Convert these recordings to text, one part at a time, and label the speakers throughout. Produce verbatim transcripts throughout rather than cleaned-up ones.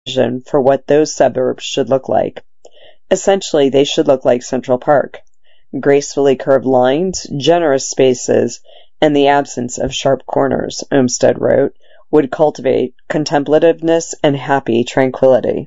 Speaker 1: vision for what those suburbs should look like. Essentially, they should look like Central Park. Gracefully curved lines, generous spaces, and the absence of sharp corners, Olmsted wrote, would cultivate contemplativeness and happy tranquility.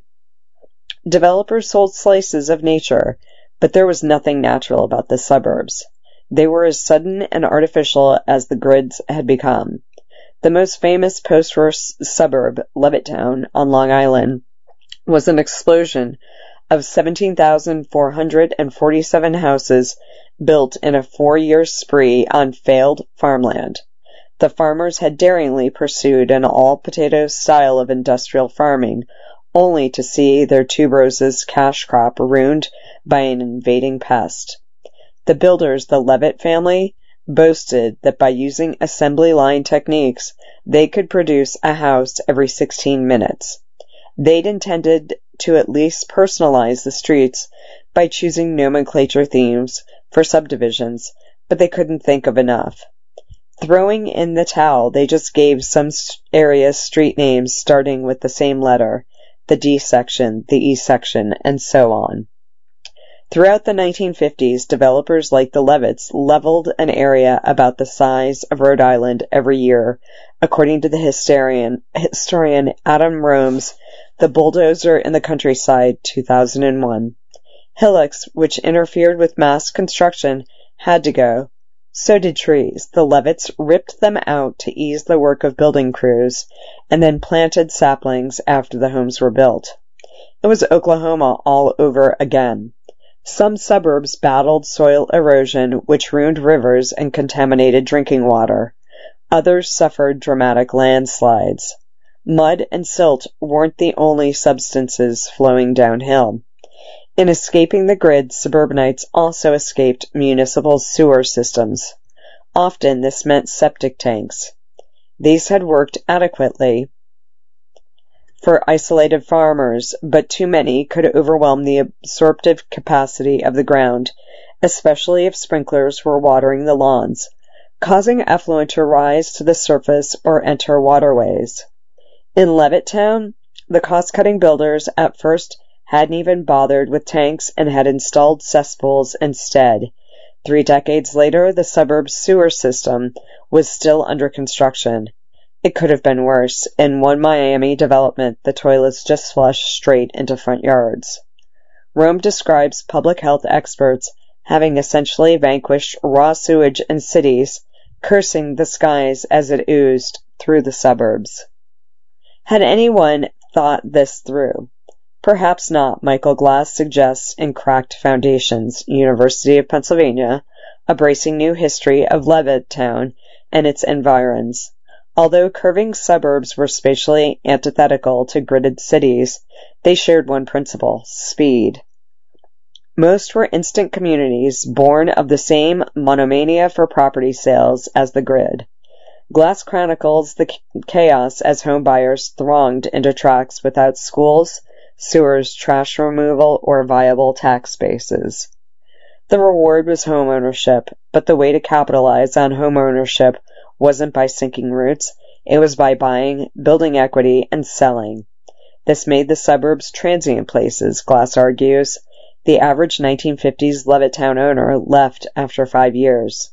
Speaker 1: Developers sold slices of nature, but there was nothing natural about the suburbs. They were as sudden and artificial as the grids had become. The most famous post-war suburb, Levittown, on Long Island, was an explosion of seventeen thousand four hundred forty-seven houses built in a four-year spree on failed farmland. The farmers had daringly pursued an all-potato style of industrial farming, only to see their tuberoses cash crop ruined by an invading pest. The builders, the Levitt family, boasted that by using assembly line techniques, they could produce a house every sixteen minutes. They'd intended to at least personalize the streets by choosing nomenclature themes for subdivisions, but they couldn't think of enough. Throwing in the towel, they just gave some areas street names starting with the same letter, the D section, the E section, and so on. Throughout the nineteen fifties, developers like the Levitts leveled an area about the size of Rhode Island every year, according to the historian, historian Adam Rome's The Bulldozer in the Countryside, two thousand one. Hillocks, which interfered with mass construction, had to go. So did trees. The Levitts ripped them out to ease the work of building crews, and then planted saplings after the homes were built. It was Oklahoma all over again. Some suburbs battled soil erosion, which ruined rivers and contaminated drinking water. Others suffered dramatic landslides. Mud and silt weren't the only substances flowing downhill. In escaping the grid, suburbanites also escaped municipal sewer systems. Often this meant septic tanks. These had worked adequately for isolated farmers, but too many could overwhelm the absorptive capacity of the ground, especially if sprinklers were watering the lawns, causing effluent to rise to the surface or enter waterways. In Levittown, the cost-cutting builders at first hadn't even bothered with tanks and had installed cesspools instead. Three decades later, the suburb's sewer system was still under construction. It could have been worse. In one Miami development, the toilets just flushed straight into front yards. Rome describes public health experts having essentially vanquished raw sewage in cities, cursing the skies as it oozed through the suburbs. Had anyone thought this through? Perhaps not, Michael Glass suggests in Cracked Foundations, University of Pennsylvania, a bracing new history of Levittown and its environs. Although curving suburbs were spatially antithetical to gridded cities, they shared one principle: speed. Most were instant communities born of the same monomania for property sales as the grid. Glass chronicles the chaos as home buyers thronged into tracts without schools, sewers, trash removal, or viable tax bases. The reward was home ownership, but the way to capitalize on home ownership wasn't by sinking roots, it was by buying, building equity, and selling. This made the suburbs transient places, Glass argues. The average nineteen fifties Levittown owner left after five years.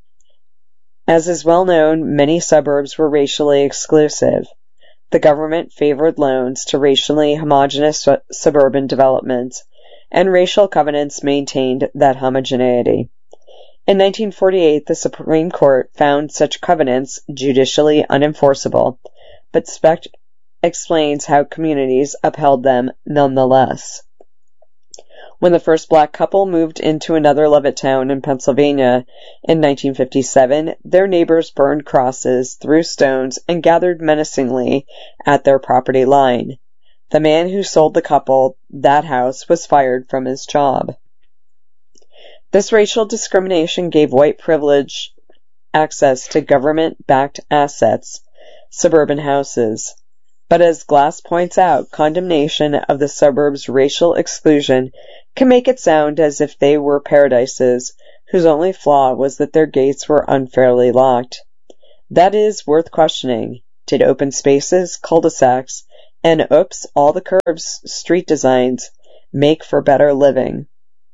Speaker 1: As is well known, many suburbs were racially exclusive. The government favored loans to racially homogeneous su- suburban developments, and racial covenants maintained that homogeneity. In nineteen forty-eight, the Supreme Court found such covenants judicially unenforceable, but Specht explains how communities upheld them nonetheless. When the first black couple moved into another Levittown in Pennsylvania in nineteen fifty-seven, their neighbors burned crosses, threw stones, and gathered menacingly at their property line. The man who sold the couple that house was fired from his job. This racial discrimination gave white privilege access to government-backed assets, suburban houses. But as Glass points out, condemnation of the suburbs' racial exclusion can make it sound as if they were paradises whose only flaw was that their gates were unfairly locked. That is worth questioning. Did open spaces, cul-de-sacs, And oops, all the curves, street designs make for better living.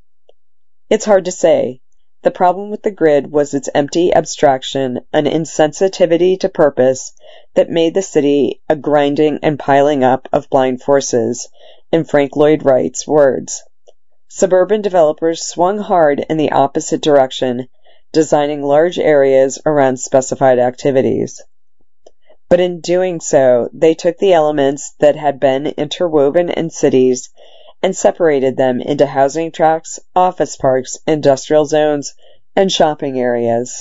Speaker 1: It's hard to say. The problem with the grid was its empty abstraction, an insensitivity to purpose that made the city a grinding and piling up of blind forces, in Frank Lloyd Wright's words. Suburban developers swung hard in the opposite direction, designing large areas around specified activities. But in doing so, they took the elements that had been interwoven in cities and separated them into housing tracts, office parks, industrial zones, and shopping areas.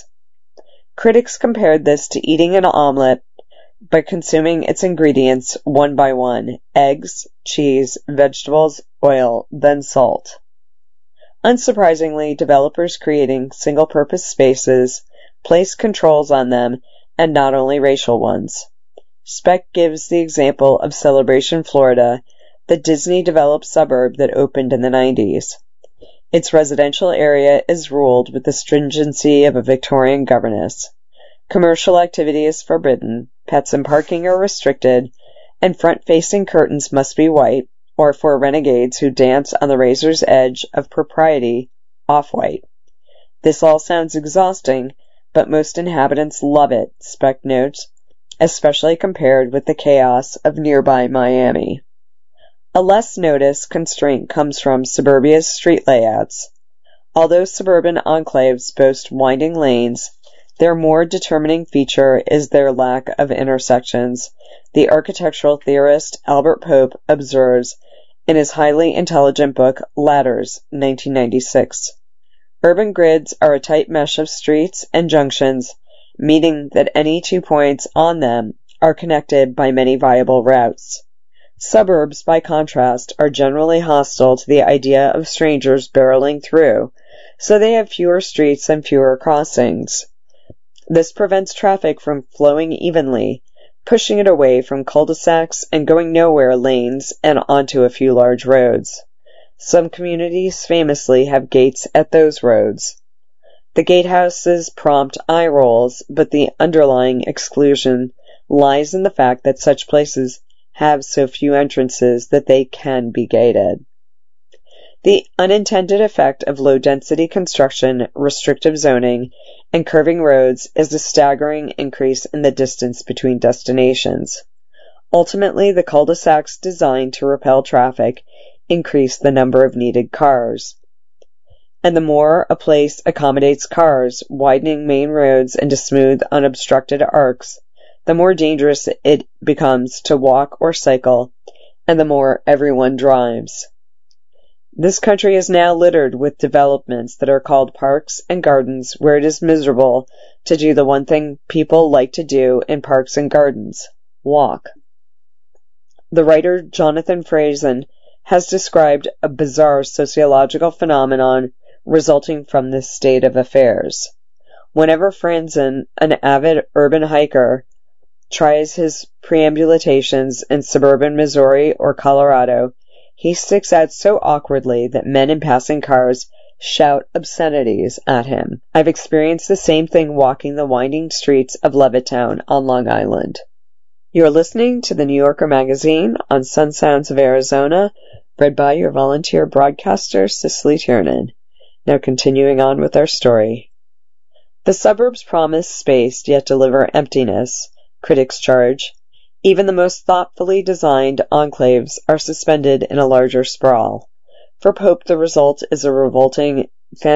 Speaker 1: Critics compared this to eating an omelet by consuming its ingredients one by one: eggs, cheese, vegetables, oil, then salt. Unsurprisingly, developers creating single-purpose spaces placed controls on them, and not only racial ones. Speck gives the example of Celebration, Florida, the Disney-developed suburb that opened in the nineties. Its residential area is ruled with the stringency of a Victorian governess. Commercial activity is forbidden, pets and parking are restricted, and front-facing curtains must be white, or for renegades who dance on the razor's edge of propriety, off-white. This all sounds exhausting, but most inhabitants love it, Speck notes, especially compared with the chaos of nearby Miami. A less noticed constraint comes from suburbia's street layouts. Although suburban enclaves boast winding lanes, their more determining feature is their lack of intersections, the architectural theorist Albert Pope observes in his highly intelligent book Ladders, nineteen ninety-six. Urban grids are a tight mesh of streets and junctions, meaning that any two points on them are connected by many viable routes. Suburbs, by contrast, are generally hostile to the idea of strangers barreling through, so they have fewer streets and fewer crossings. This prevents traffic from flowing evenly, pushing it away from cul-de-sacs and going nowhere lanes and onto a few large roads. Some communities famously have gates at those roads. The gatehouses prompt eye rolls, but the underlying exclusion lies in the fact that such places have so few entrances that they can be gated. The unintended effect of low-density construction, restrictive zoning, and curving roads is a staggering increase in the distance between destinations. Ultimately, the cul-de-sacs designed to repel traffic increase the number of needed cars. And the more a place accommodates cars, widening main roads into smooth, unobstructed arcs, the more dangerous it becomes to walk or cycle, and the more everyone drives. This country is now littered with developments that are called parks and gardens, where it is miserable to do the one thing people like to do in parks and gardens: walk. The writer Jonathan Franzen has described a bizarre sociological phenomenon resulting from this state of affairs. Whenever Franzen, an avid urban hiker, tries his perambulations in suburban Missouri or Colorado, he sticks out so awkwardly that men in passing cars shout obscenities at him. I've experienced the same thing walking the winding streets of Levittown on Long Island. You're listening to the New Yorker Magazine on Sun Sounds of Arizona, read by your volunteer broadcaster, Cicely Tiernan. Now continuing on with our story. The suburbs promise space, yet deliver emptiness, critics charge. Even the most thoughtfully designed enclaves are suspended in a larger sprawl. For Pope, the result is a revolting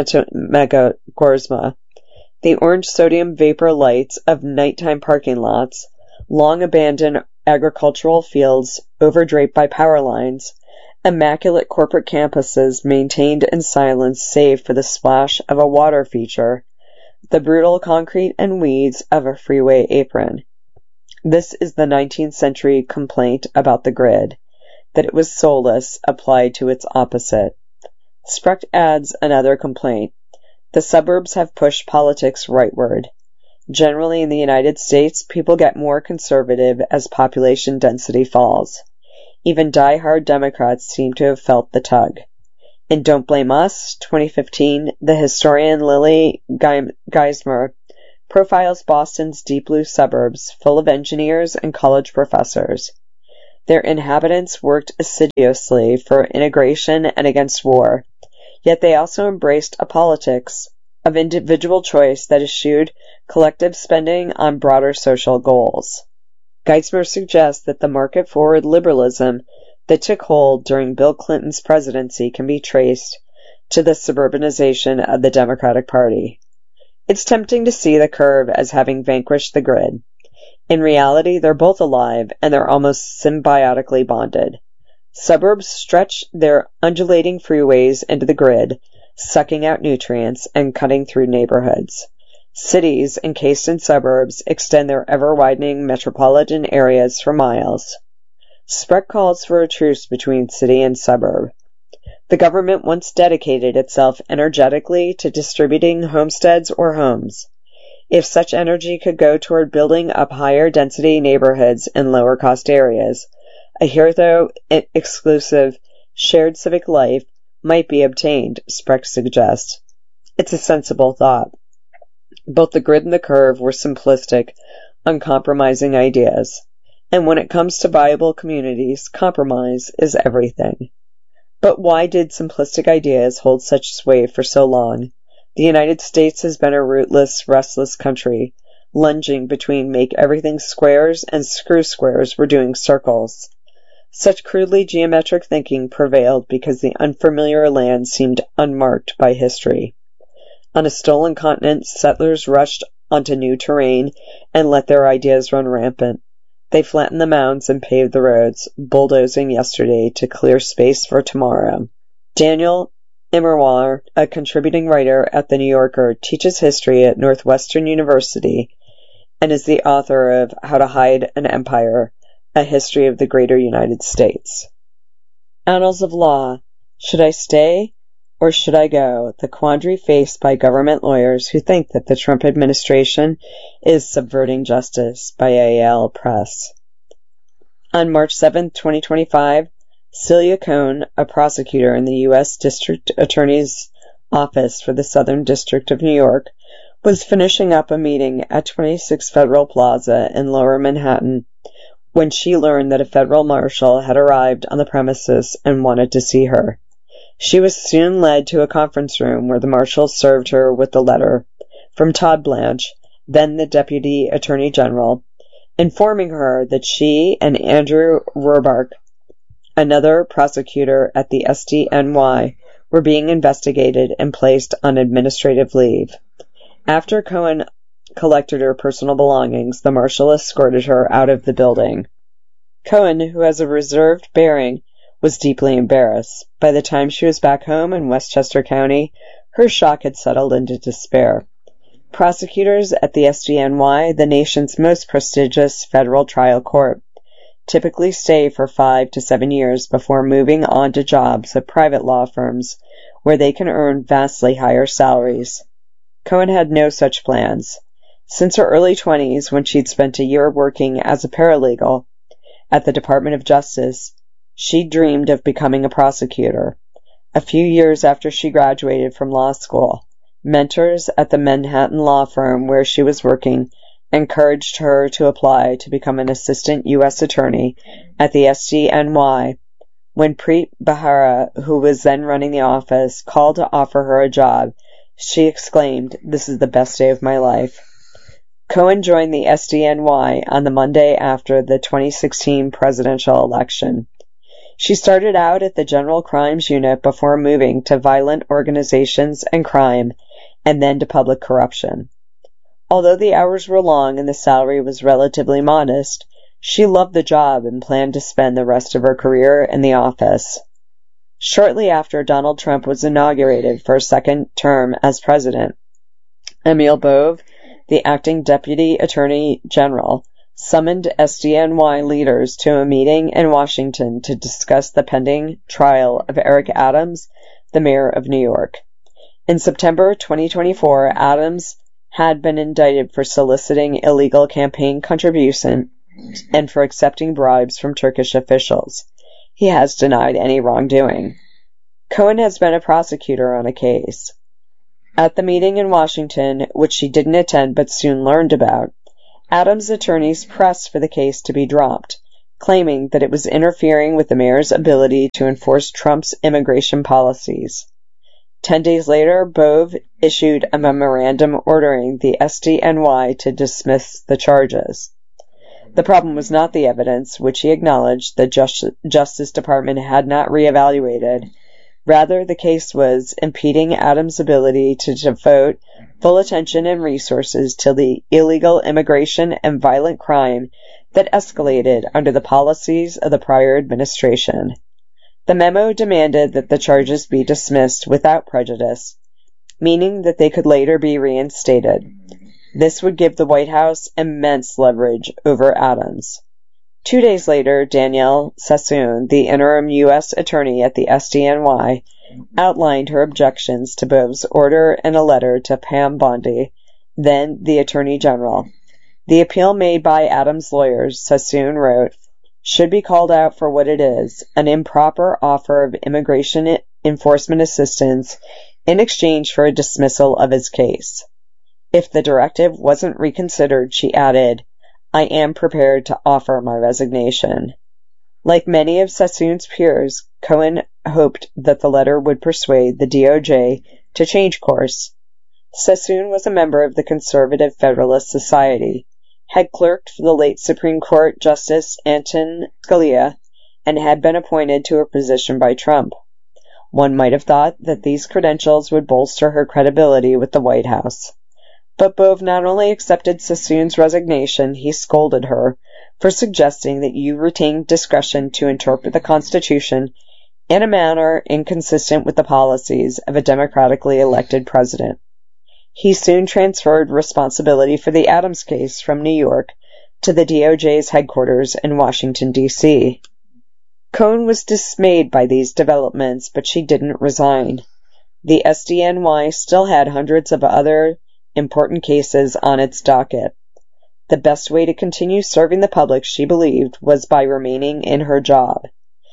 Speaker 1: phantasmagoria. The orange sodium vapor lights of nighttime parking lots, long abandoned agricultural fields overdraped by power lines, immaculate corporate campuses maintained in silence save for the splash of a water feature, the brutal concrete and weeds of a freeway apron. This is the nineteenth century complaint about the grid, that it was soulless applied to its opposite. Speck adds another complaint. The suburbs have pushed politics rightward. Generally in the United States, people get more conservative as population density falls. Even die-hard Democrats seem to have felt the tug. In Don't Blame Us, twenty fifteen, the historian Lily Geismer profiles Boston's deep blue suburbs, full of engineers and college professors. Their inhabitants worked assiduously for integration and against war, yet they also embraced a politics of individual choice that eschewed collective spending on broader social goals. Geismar suggests that the market-forward liberalism that took hold during Bill Clinton's presidency can be traced to the suburbanization of the Democratic Party. It's tempting to see the curve as having vanquished the grid. In reality, they're both alive, and they're almost symbiotically bonded. Suburbs stretch their undulating freeways into the grid, sucking out nutrients and cutting through neighborhoods. Cities, encased in suburbs, extend their ever-widening metropolitan areas for miles. Spreck calls for a truce between city and suburb. The government once dedicated itself energetically to distributing homesteads or homes. If such energy could go toward building up higher density neighborhoods in lower cost areas, a hitherto exclusive shared civic life might be obtained, Spreck suggests. It's a sensible thought. Both the grid and the curve were simplistic, uncompromising ideas, and when it comes to viable communities, compromise is everything. But why did simplistic ideas hold such sway for so long? The United States has been a rootless, restless country, lunging between make everything squares and screw squares were doing circles. Such crudely geometric thinking prevailed because the unfamiliar land seemed unmarked by history. On a stolen continent, settlers rushed onto new terrain and let their ideas run rampant. They flattened the mounds and paved the roads, bulldozing yesterday to clear space for tomorrow. Daniel Immerwahr, a contributing writer at The New Yorker, teaches history at Northwestern University and is the author of How to Hide an Empire, A History of the Greater United States. Annals of Law. Should I stay or should I go? The quandary faced by government lawyers who think that the Trump administration is subverting justice, by Yale Press. On March seventh, twenty twenty-five, Celia Cohn, a prosecutor in the U S District Attorney's Office for the Southern District of New York, was finishing up a meeting at twenty-six Federal Plaza in Lower Manhattan when she learned that a federal marshal had arrived on the premises and wanted to see her. She was soon led to a conference room where the marshal served her with the letter from Todd Blanche, then the Deputy Attorney General, informing her that she and Andrew Roebuck, another prosecutor at the S D N Y, were being investigated and placed on administrative leave. After Cohen collected her personal belongings, the marshal escorted her out of the building. Cohen, who has a reserved bearing, was deeply embarrassed. By the time she was back home in Westchester County, her shock had settled into despair. Prosecutors at the S D N Y, the nation's most prestigious federal trial court, typically stay for five to seven years before moving on to jobs at private law firms where they can earn vastly higher salaries. Cohen had no such plans. Since her early twenties, when she'd spent a year working as a paralegal at the Department of Justice, she dreamed of becoming a prosecutor. A few years after she graduated from law school, mentors at the Manhattan law firm where she was working encouraged her to apply to become an assistant U S attorney at the S D N Y. When Preet Bharara, who was then running the office, called to offer her a job, she exclaimed, "This is the best day of my life." Cohen joined the S D N Y on the Monday after the twenty sixteen presidential election. She started out at the General Crimes Unit before moving to violent organizations and crime, and then to public corruption. Although the hours were long and the salary was relatively modest, she loved the job and planned to spend the rest of her career in the office. Shortly after Donald Trump was inaugurated for a second term as president, Emil Bove, the acting Deputy Attorney General, summoned S D N Y leaders to a meeting in Washington to discuss the pending trial of Eric Adams, the mayor of New York. In September twenty twenty-four, Adams had been indicted for soliciting illegal campaign contribution and for accepting bribes from Turkish officials. He has denied any wrongdoing. Cohen has been a prosecutor on a case. At the meeting in Washington, which she didn't attend but soon learned about, Adams' attorneys pressed for the case to be dropped, claiming that it was interfering with the mayor's ability to enforce Trump's immigration policies. Ten days later, Bove issued a memorandum ordering the S D N Y to dismiss the charges. The problem was not the evidence, which he acknowledged the Just- Justice Department had not reevaluated. Rather, the case was impeding Adams' ability to devote full attention and resources to the illegal immigration and violent crime that escalated under the policies of the prior administration. The memo demanded that the charges be dismissed without prejudice, meaning that they could later be reinstated. This would give the White House immense leverage over Adams. Two days later, Danielle Sassoon, the interim U S attorney at the S D N Y, outlined her objections to Bove's order in a letter to Pam Bondi, then the Attorney General. The appeal made by Adams' lawyers, Sassoon wrote, should be called out for what it is, an improper offer of immigration enforcement assistance in exchange for a dismissal of his case. If the directive wasn't reconsidered, she added, I am prepared to offer my resignation. Like many of Sassoon's peers, Cohen hoped that the letter would persuade the D O J to change course. Sassoon was a member of the Conservative Federalist Society, had clerked for the late Supreme Court Justice Antonin Scalia, and had been appointed to her position by Trump. One might have thought that these credentials would bolster her credibility with the White House. But Bove not only accepted Sassoon's resignation, he scolded her for suggesting that you retain discretion to interpret the Constitution in a manner inconsistent with the policies of a democratically elected president. He soon transferred responsibility for the Adams case from New York to the D O J's headquarters in Washington, D C Cohen was dismayed by these developments, but she didn't resign. The S D N Y still had hundreds of other important cases on its docket. The best way to continue serving the public, she believed, was by remaining in her job.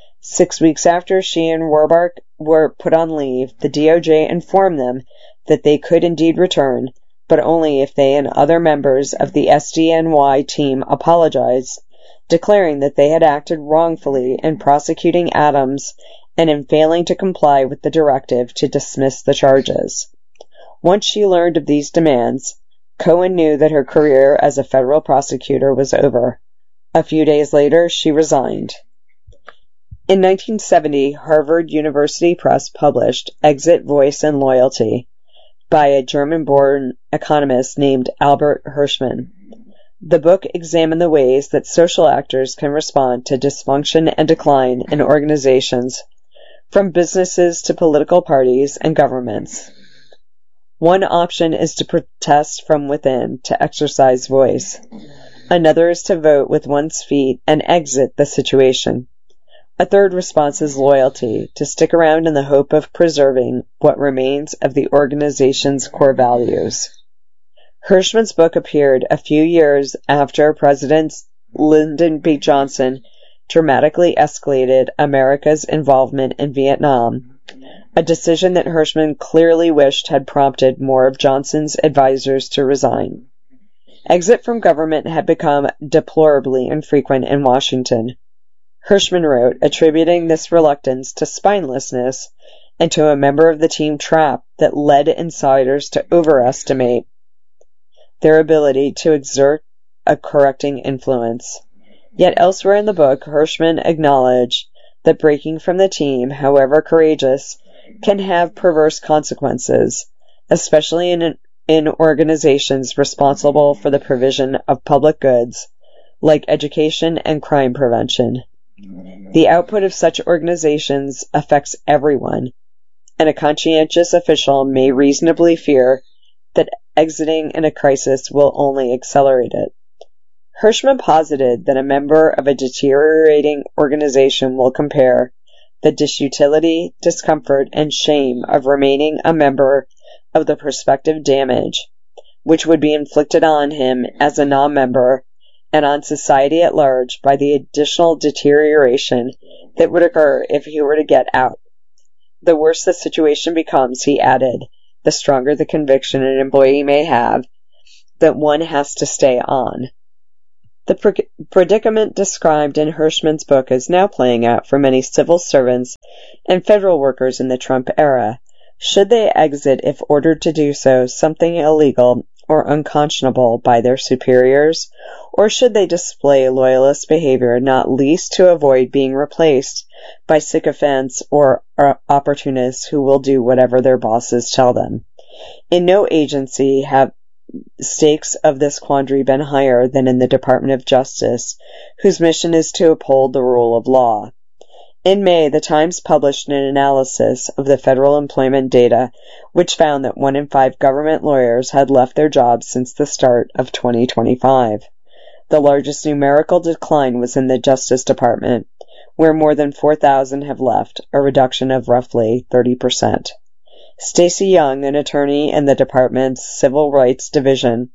Speaker 1: Six weeks after she and Warburg were put on leave, the D O J informed them that they could indeed return, but only if they and other members of the S D N Y team apologized, declaring that they had acted wrongfully in prosecuting Adams and in failing to comply with the directive to dismiss the charges. Once she learned of these demands, Cohen knew that her career as a federal prosecutor was over. A few days later, she resigned. In nineteen seventy, Harvard University Press published Exit, Voice, and Loyalty by a German-born economist named Albert Hirschman. The book examined the ways that social actors can respond to dysfunction and decline in organizations, from businesses to political parties and governments. One option is to protest from within, to exercise voice. Another is to vote with one's feet and exit the situation. A third response is loyalty, to stick around in the hope of preserving what remains of the organization's core values. Hirschman's book appeared a few years after President Lyndon B. Johnson dramatically escalated America's involvement in Vietnam, a decision that Hirschman clearly wished had prompted more of Johnson's advisors to resign. Exit from government had become deplorably infrequent in Washington. Hirschman wrote, attributing this reluctance to spinelessness and to a member of the team trap that led insiders to overestimate their ability to exert a correcting influence. Yet elsewhere in the book, Hirschman acknowledged that breaking from the team, however courageous, can have perverse consequences, especially in, in organizations responsible for the provision of public goods, like education and crime prevention. The output of such organizations affects everyone, and a conscientious official may reasonably fear that exiting in a crisis will only accelerate it. Hirschman posited that a member of a deteriorating organization will compare the disutility, discomfort, and shame of remaining a member of the prospective damage, which would be inflicted on him as a non-member and on society at large by the additional deterioration that would occur if he were to get out. The worse the situation becomes, he added, the stronger the conviction an employee may have that one has to stay on. The pre- predicament described in Hirschman's book is now playing out for many civil servants and federal workers in the Trump era. Should they exit if ordered to do so something illegal or unconscionable by their superiors, or should they display loyalist behavior, not least to avoid being replaced by sycophants or opportunists who will do whatever their bosses tell them? In no agency have stakes of this quandary been higher than in the Department of Justice, whose mission is to uphold the rule of law. In May, the Times published an analysis of the federal employment data, which found that one in five government lawyers had left their jobs since the start of twenty twenty-five. The largest numerical decline was in the Justice Department, where more than four thousand have left, a reduction of roughly thirty percent. Stacey Young, an attorney in the department's Civil Rights Division,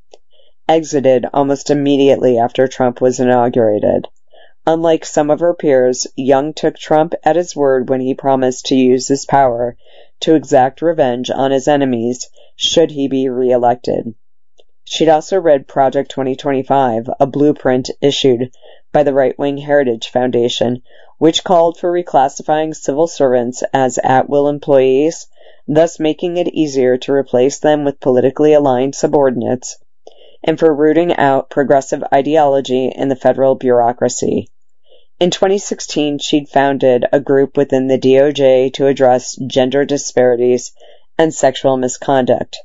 Speaker 1: exited almost immediately after Trump was inaugurated. Unlike some of her peers, Young took Trump at his word when he promised to use his power to exact revenge on his enemies should he be re-elected. She'd also read Project twenty twenty-five, a blueprint issued by the right-wing Heritage Foundation, which called for reclassifying civil servants as at-will employees, thus making it easier to replace them with politically aligned subordinates, and for rooting out progressive ideology in the federal bureaucracy. In twenty sixteen, she'd founded a group within the D O J to address gender disparities and sexual misconduct.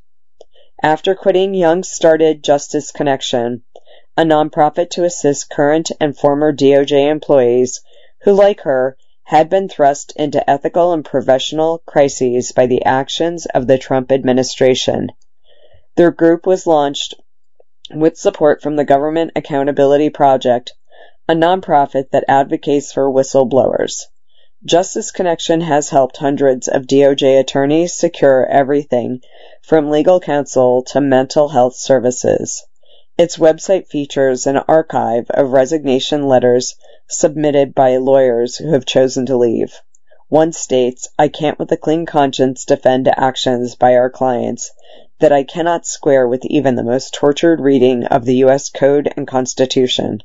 Speaker 1: After quitting, Young started Justice Connection, a nonprofit to assist current and former D O J employees who, like her, had been thrust into ethical and professional crises by the actions of the Trump administration. Their group was launched with support from the Government Accountability Project, a nonprofit that advocates for whistleblowers. Justice Connection has helped hundreds of D O J attorneys secure everything from legal counsel to mental health services. Its website features an archive of resignation letters submitted by lawyers who have chosen to leave. One states, "I can't with a clean conscience defend actions by our clients that I cannot square with even the most tortured reading of the U S Code and Constitution.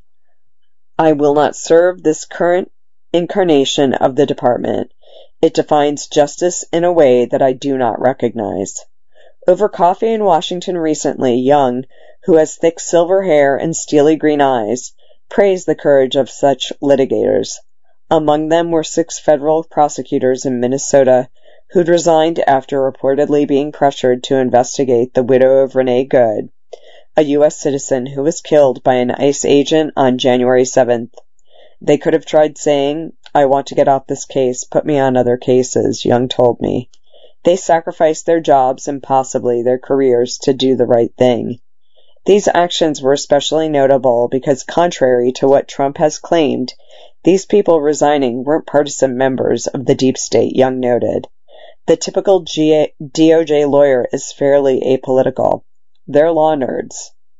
Speaker 1: I will not serve this current incarnation of the department. It defines justice in a way that I do not recognize." Over coffee in Washington recently, Young, who has thick silver hair and steely green eyes, praised the courage of such litigators. Among them were six federal prosecutors in Minnesota who'd resigned after reportedly being pressured to investigate the widow of Renee Good, a U S citizen who was killed by an ICE agent on January seventh. They could have tried saying, "I want to get off this case, put me on other cases," Young told me. They sacrificed their jobs and possibly their careers to do the right thing. These actions were especially notable because, contrary to what Trump has claimed, these people resigning weren't partisan members of the deep state, Young noted. The typical G A- D O J lawyer is fairly apolitical. They're law nerds.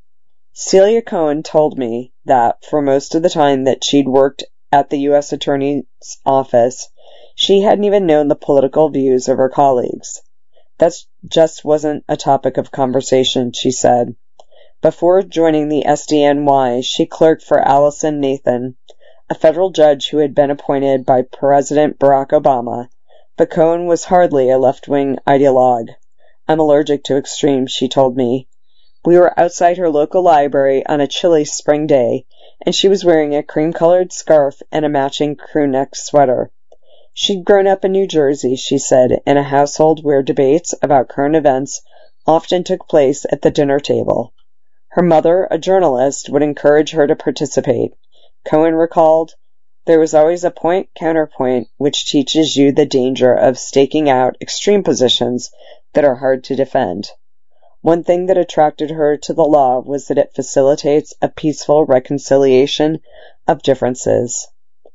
Speaker 1: Celia Cohen told me that for most of the time that she'd worked at the U S Attorney's Office, she hadn't even known the political views of her colleagues. That just wasn't a topic of conversation, she said. Before joining the S D N Y, she clerked for Allison Nathan, a federal judge who had been appointed by President Barack Obama, but Cohen was hardly a left-wing ideologue. "I'm allergic to extremes," she told me. We were outside her local library on a chilly spring day, and she was wearing a cream-colored scarf and a matching crew-neck sweater. She'd grown up in New Jersey, she said, in a household where debates about current events often took place at the dinner table. Her mother, a journalist, would encourage her to participate. Cohen recalled, "There was always a point-counterpoint which teaches you the danger of staking out extreme positions that are hard to defend." One thing that attracted her to the law was that it facilitates a peaceful reconciliation of differences.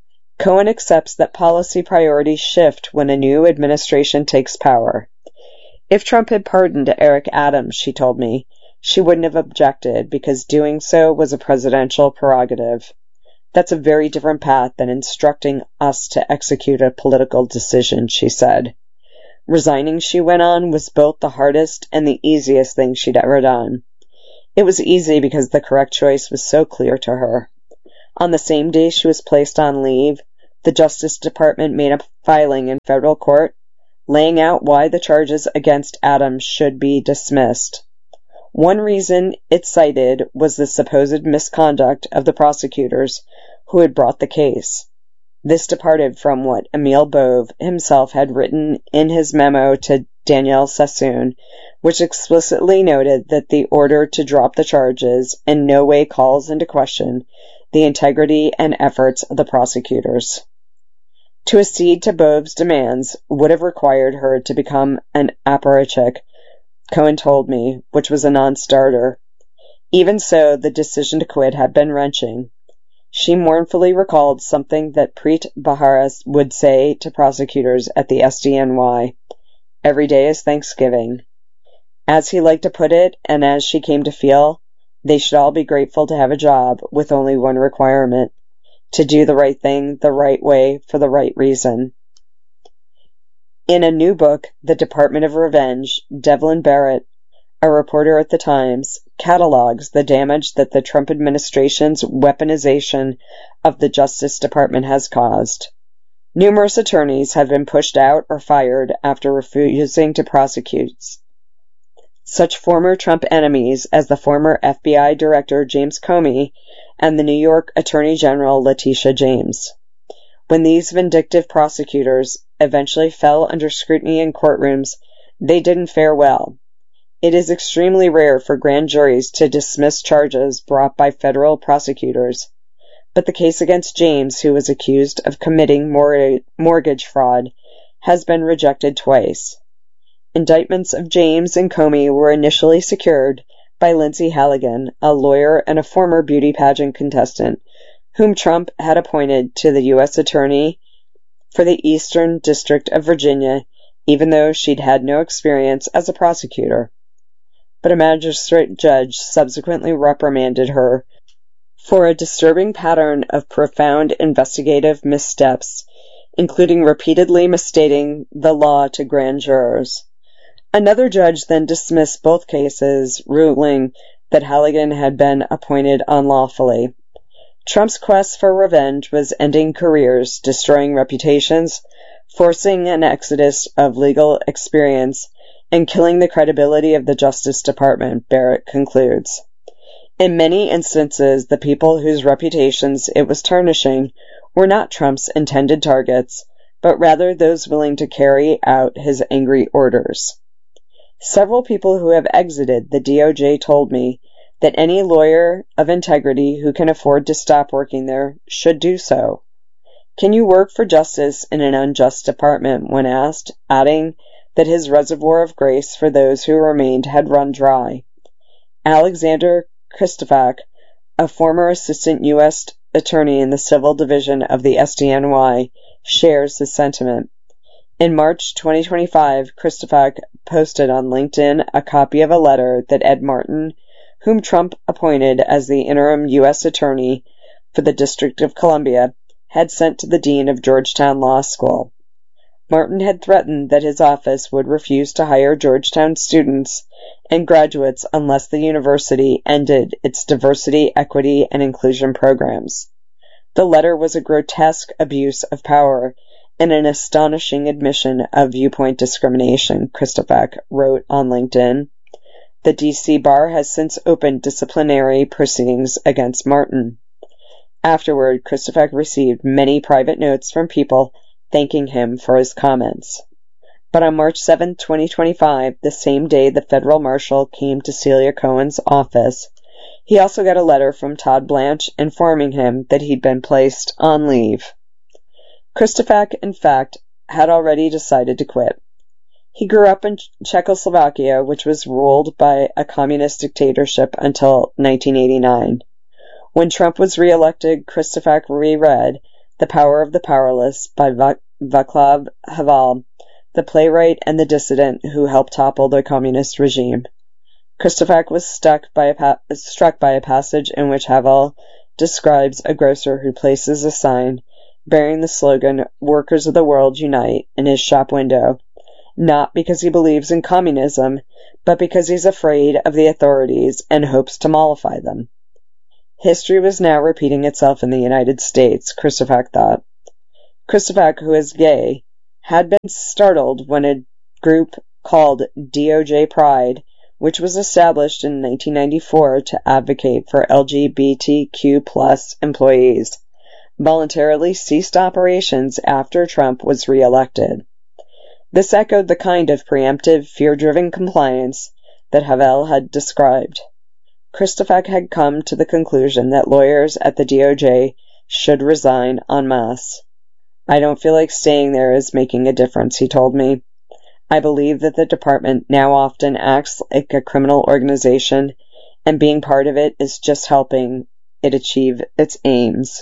Speaker 1: Cohen accepts that policy priorities shift when a new administration takes power. If Trump had pardoned Eric Adams, she told me, she wouldn't have objected because doing so was a presidential prerogative. That's a very different path than instructing us to execute a political decision, she said. Resigning, she went on, was both the hardest and the easiest thing she'd ever done. It was easy because the correct choice was so clear to her. On the same day she was placed on leave, the Justice Department made a filing in federal court laying out why the charges against Adams should be dismissed. One reason it cited was the supposed misconduct of the prosecutors who had brought the case. This departed from what Emil Bove himself had written in his memo to Danielle Sassoon, which explicitly noted that the order to drop the charges in no way calls into question the integrity and efforts of the prosecutors. To accede to Bove's demands would have required her to become an apparatchik, Cohen told me, which was a non-starter. Even so, the decision to quit had been wrenching. She mournfully recalled something that Preet Bharara would say to prosecutors at the S D N Y, "Every day is Thanksgiving." As he liked to put it, and as she came to feel, they should all be grateful to have a job with only one requirement: to do the right thing the right way for the right reason. In a new book, The Department of Revenge, Devlin Barrett, a reporter at the Times, catalogs the damage that the Trump administration's weaponization of the Justice Department has caused. Numerous attorneys have been pushed out or fired after refusing to prosecute such former Trump enemies as the former F B I Director James Comey and the New York Attorney General Letitia James. When these vindictive prosecutors eventually fell under scrutiny in courtrooms, they didn't fare well. It is extremely rare for grand juries to dismiss charges brought by federal prosecutors, but the case against James, who was accused of committing mor- mortgage fraud, has been rejected twice. Indictments of James and Comey were initially secured by Lindsay Halligan, a lawyer and a former beauty pageant contestant, whom Trump had appointed to the U S Attorney for the Eastern District of Virginia, even though she'd had no experience as a prosecutor. But a magistrate judge subsequently reprimanded her for a disturbing pattern of profound investigative missteps, including repeatedly misstating the law to grand jurors. Another judge then dismissed both cases, ruling that Halligan had been appointed unlawfully. Trump's quest for revenge was ending careers, destroying reputations, forcing an exodus of legal experience, and killing the credibility of the Justice Department, Barrett concludes. In many instances, the people whose reputations it was tarnishing were not Trump's intended targets, but rather those willing to carry out his angry orders. Several people who have exited the D O J told me that any lawyer of integrity who can afford to stop working there should do so. Can you work for justice in an unjust department, when asked, adding that his reservoir of grace for those who remained had run dry. Alexander Christofak, a former assistant U S attorney in the civil division of the S D N Y, shares this sentiment. In March twenty twenty-five, Christofak posted on LinkedIn a copy of a letter that Ed Martin, whom Trump appointed as the interim U S attorney for the District of Columbia, had sent to the dean of Georgetown Law School. Martin had threatened that his office would refuse to hire Georgetown students and graduates unless the university ended its diversity, equity, and inclusion programs. The letter was a grotesque abuse of power and an astonishing admission of viewpoint discrimination, Christofak wrote on LinkedIn. The D C Bar has since opened disciplinary proceedings against Martin. Afterward, Christofak received many private notes from people thanking him for his comments. But on March seventh, twenty twenty-five, the same day the federal marshal came to Celia Cohen's office, he also got a letter from Todd Blanche informing him that he'd been placed on leave. Christofak, in fact, had already decided to quit. He grew up in Czechoslovakia, which was ruled by a communist dictatorship until nineteen eighty-nine. When Trump was re-elected, Christofak reread The Power of the Powerless by Václav Havel, the playwright and the dissident who helped topple the communist regime. Christofak was stuck by a pa- struck by a passage in which Havel describes a grocer who places a sign bearing the slogan, "Workers of the World Unite," in his shop window, not because he believes in communism, but because he's afraid of the authorities and hopes to mollify them. History was now repeating itself in the United States, Christofak thought. Christofak, who is gay, had been startled when a group called D O J Pride, which was established in nineteen ninety-four to advocate for L G B T Q plus employees, voluntarily ceased operations after Trump was re-elected. This echoed the kind of preemptive, fear-driven compliance that Havel had described. Christofak had come to the conclusion that lawyers at the D O J should resign en masse. I don't feel like staying there is making a difference, he told me. I believe that the department now often acts like a criminal organization, and being part of it is just helping it achieve its aims.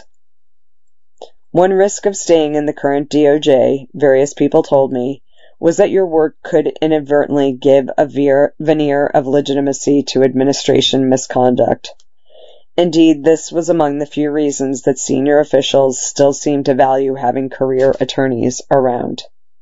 Speaker 1: One risk of staying in the current D O J, various people told me, was that your work could inadvertently give a veneer of legitimacy to administration misconduct. Indeed, this was among the few reasons that senior officials still seemed to value having career attorneys around.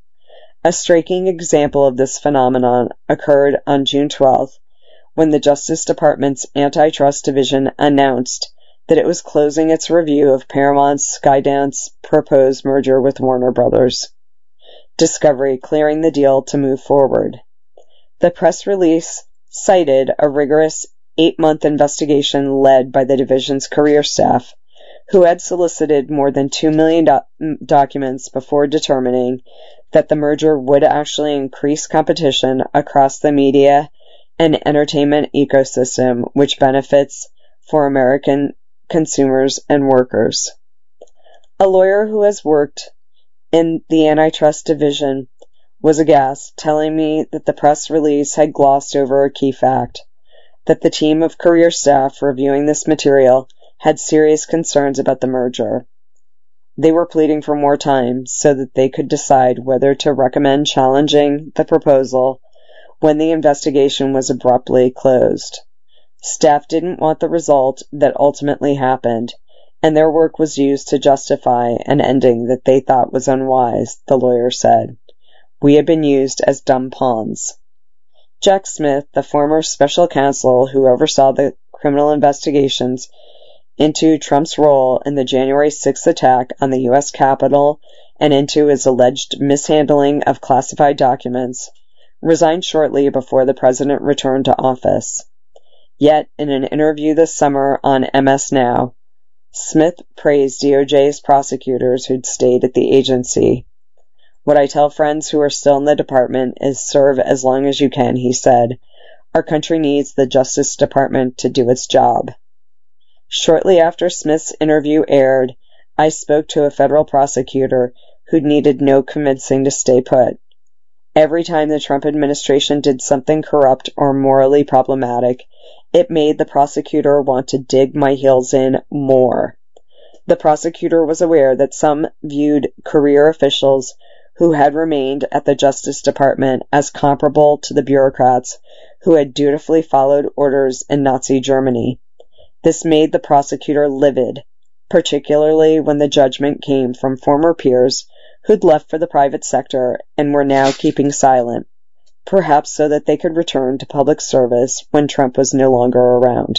Speaker 1: A striking example of this phenomenon occurred on June twelfth, when the Justice Department's Antitrust Division announced that it was closing its review of Paramount's Skydance proposed merger with Warner Brothers. Discovery clearing the deal to move forward. The press release cited a rigorous eight-month investigation led by the division's career staff, who had solicited more than two million do- documents before determining that the merger would actually increase competition across the media and entertainment ecosystem, which benefits for American consumers and workers. A lawyer who has worked in the Antitrust Division was aghast, telling me that the press release had glossed over a key fact, that the team of career staff reviewing this material had serious concerns about the merger. They were pleading for more time so that they could decide whether to recommend challenging the proposal when the investigation was abruptly closed. Staff didn't want the result that ultimately happened, and their work was used to justify an ending that they thought was unwise, the lawyer said. We had been used as dumb pawns. Jack Smith, the former special counsel who oversaw the criminal investigations into Trump's role in the January sixth attack on the U S Capitol and into his alleged mishandling of classified documents, resigned shortly before the president returned to office. Yet, in an interview this summer on M S Now, Smith praised D O J's prosecutors who'd stayed at the agency. What I tell friends who are still in the department is serve as long as you can, he said. Our country needs the Justice Department to do its job. Shortly after Smith's interview aired, I spoke to a federal prosecutor who needed no convincing to stay put. Every time the Trump administration did something corrupt or morally problematic, it made the prosecutor want to dig my heels in more. The prosecutor was aware that some viewed career officials who had remained at the Justice Department as comparable to the bureaucrats who had dutifully followed orders in Nazi Germany. This made the prosecutor livid, particularly when the judgment came from former peers who'd left for the private sector and were now keeping silent, perhaps so that they could return to public service when Trump was no longer around.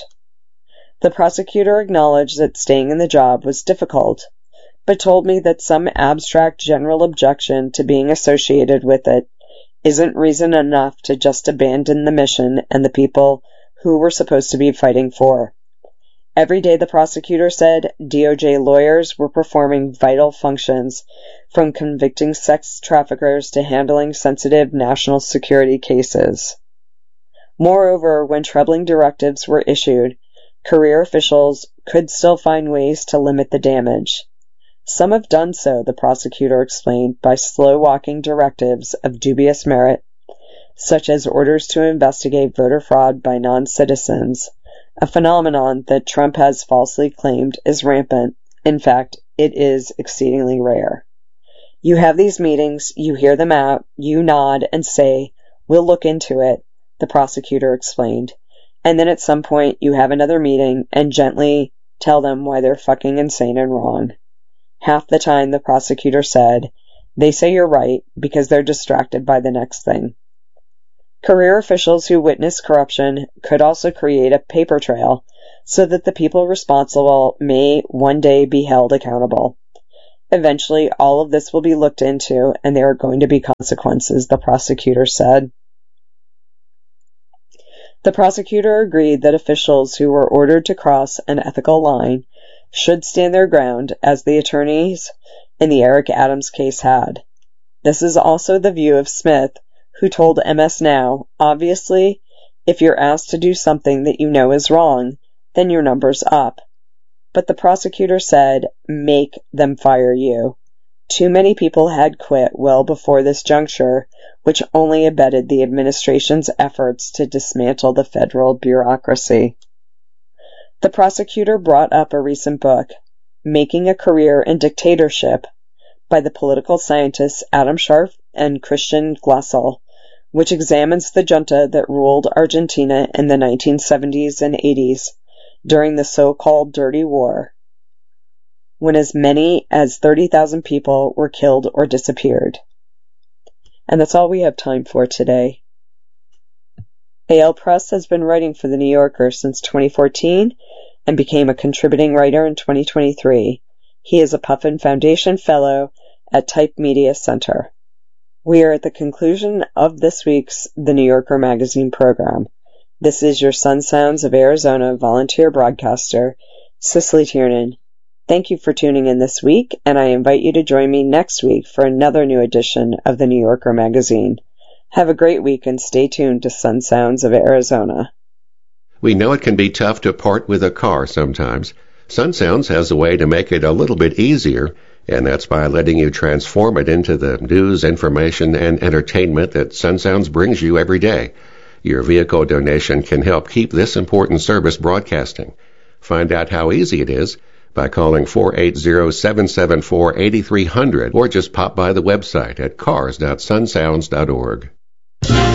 Speaker 1: The prosecutor acknowledged that staying in the job was difficult, but told me that some abstract general objection to being associated with it isn't reason enough to just abandon the mission and the people who we're supposed to be fighting for. Every day, the prosecutor said, D O J lawyers were performing vital functions, from convicting sex traffickers to handling sensitive national security cases. Moreover, when troubling directives were issued, career officials could still find ways to limit the damage. Some have done so, the prosecutor explained, by slow-walking directives of dubious merit, such as orders to investigate voter fraud by non-citizens, a phenomenon that Trump has falsely claimed is rampant. In fact, it is exceedingly rare. You have these meetings, you hear them out, you nod and say, we'll look into it, the prosecutor explained, and then at some point you have another meeting and gently tell them why they're fucking insane and wrong. Half the time, the prosecutor said, they say you're right because they're distracted by the next thing. Career officials who witness corruption could also create a paper trail so that the people responsible may one day be held accountable. Eventually, all of this will be looked into, and there are going to be consequences, the prosecutor said. The prosecutor agreed that officials who were ordered to cross an ethical line should stand their ground, as the attorneys in the Eric Adams case had. This is also the view of Smith, who told M S Now, obviously, if you're asked to do something that you know is wrong, then your number's up. But the prosecutor said, make them fire you. Too many people had quit well before this juncture, which only abetted the administration's efforts to dismantle the federal bureaucracy. The prosecutor brought up a recent book, Making a Career in Dictatorship, by the political scientists Adam Scharf and Christian Glassel, which examines the junta that ruled Argentina in the nineteen seventies and eighties during the so-called Dirty War, when as many as thirty thousand people were killed or disappeared. And that's all we have time for today. A L. Press has been writing for The New Yorker since twenty fourteen and became a contributing writer in twenty twenty-three. He is a Puffin Foundation Fellow at Type Media Center. We are at the conclusion of this week's The New Yorker magazine program. This is your Sun Sounds of Arizona volunteer broadcaster, Cicely Tiernan. Thank you for tuning in this week, and I invite you to join me next week for another new edition of The New Yorker magazine. Have a great week and stay tuned to Sun Sounds of Arizona.
Speaker 2: We know it can be tough to part with a car sometimes. Sun Sounds has a way to make it a little bit easier, and that's by letting you transform it into the news, information, and entertainment that Sun Sounds brings you every day. Your vehicle donation can help keep this important service broadcasting. Find out how easy it is by calling four eight zero, seven seven four, eight three zero zero or just pop by the website at cars dot sun sounds dot org.